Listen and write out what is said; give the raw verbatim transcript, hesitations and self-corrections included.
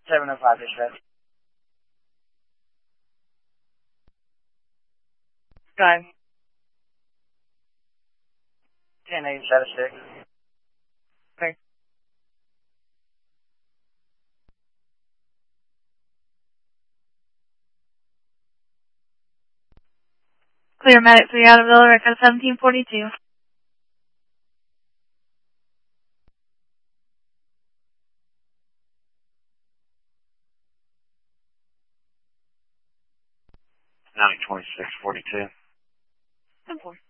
seven oh five dispatch. Nine. ten eight seven six. Okay. Clear Medic three out of Villarica, seventeen forty-two. nine twenty-six forty-two. ten four.